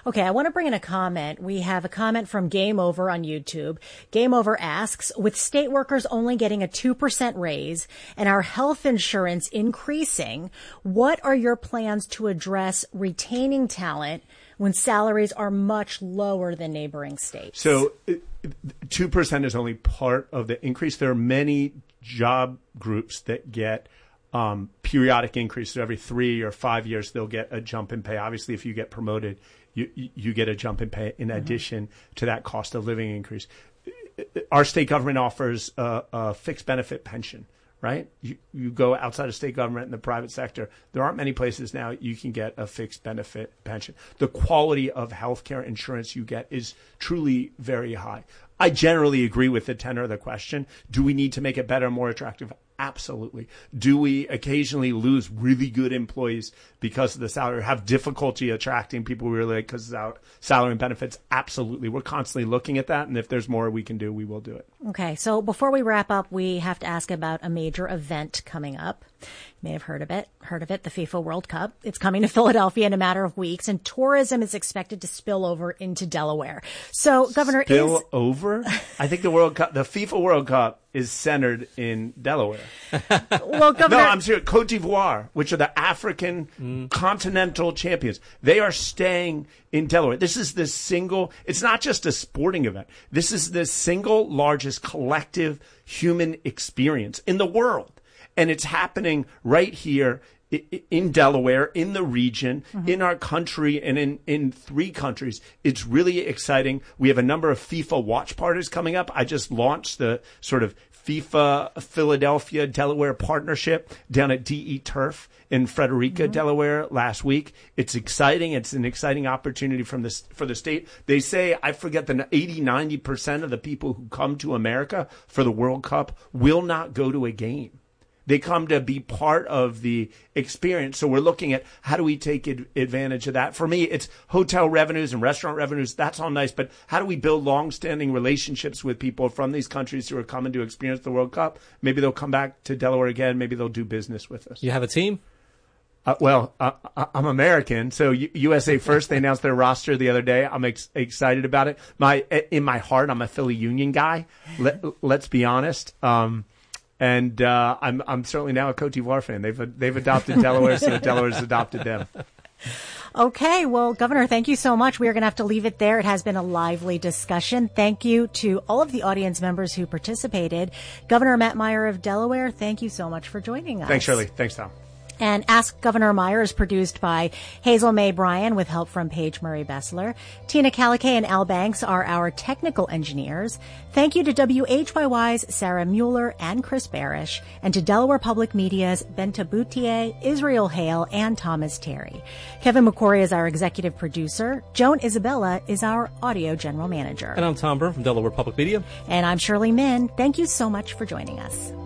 Okay, I want to bring in a comment. We have a comment from Game Over on YouTube. Game Over asks, with state workers only getting a 2% raise and our health insurance increasing, what are your plans to address retaining talent when salaries are much lower than neighboring states? So 2% is only part of the increase. There are many job groups that get periodic increases. Every 3 or 5 years, they'll get a jump in pay. Obviously, if you get promoted, you get a jump in pay in addition to that cost of living increase. Our state government offers a fixed benefit pension, right? You go outside of state government in the private sector. There aren't many places now you can get a fixed benefit pension. The quality of healthcare insurance you get is truly very high. I generally agree with the tenor of the question. Do we need to make it better, more attractive? Absolutely. Do we occasionally lose really good employees because of the salary, have difficulty attracting people we really like because of salary and benefits? Absolutely. We're constantly looking at that. And if there's more we can do, we will do it. Okay. So before we wrap up, we have to ask about a major event coming up. You may have heard of it, the FIFA World Cup. It's coming to Philadelphia in a matter of weeks, and tourism is expected to spill over into Delaware. So, Governor, over? I think the FIFA World Cup is centered in Delaware. Well, Governor, no, I'm serious. Cote d'Ivoire, which are the African continental champions, they are staying in Delaware. This is it's not just a sporting event. This is the single largest collective human experience in the world. And it's happening right here in Delaware, in the region, in our country, and in 3 countries. It's really exciting. We have a number of FIFA watch parties coming up. I just launched the sort of FIFA Philadelphia Delaware partnership down at DE Turf in Frederica, Delaware last week. It's exciting. It's an exciting opportunity for the state. They say, I forget, 80-90% of the people who come to America for the World Cup will not go to a game. They come to be part of the experience. So we're looking at how do we take advantage of that. For me, it's hotel revenues and restaurant revenues. That's all nice. But how do we build long-standing relationships with people from these countries who are coming to experience the World Cup? Maybe they'll come back to Delaware again. Maybe they'll do business with us. You have a team? I'm American, so USA First, they announced their roster the other day. I'm excited about it. In my heart, I'm a Philly Union guy. Let's be honest. And I'm certainly now a Cote d'Ivoire fan. They've adopted Delaware, so Delaware's adopted them. Okay, well, Governor, thank you so much. We are going to have to leave it there. It has been a lively discussion. Thank you to all of the audience members who participated. Governor Matt Meyer of Delaware, thank you so much for joining us. Thanks, Shirley. Thanks, Tom. And Ask Governor Meyer is produced by Hazel May Bryan with help from Paige Murray Bessler. Tina Calicay and Al Banks are our technical engineers. Thank you to WHYY's Sarah Mueller and Chris Barish, and to Delaware Public Media's Benta Boutier, Israel Hale, and Thomas Terry. Kevin McQuarrie is our executive producer. Joan Isabella is our audio general manager. And I'm Tom Byrne from Delaware Public Media. And I'm Shirley Min. Thank you so much for joining us.